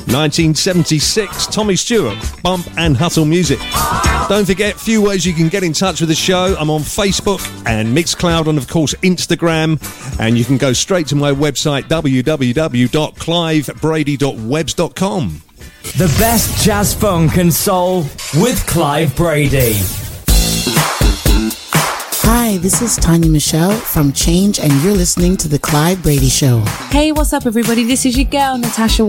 1976, Tommy Stewart, Bump and Hustle Music. Don't forget, few ways you can get in touch with the show. I'm on Facebook and Mixcloud and, of course, Instagram. And you can go straight to my website, www.clivebrady.webs.com. The best jazz, funk and soul with Clive Brady. Hi, this is Tanya Michelle from Change, and you're listening to The Clive Brady Show. Hey, what's up, everybody? This is your girl, Natasha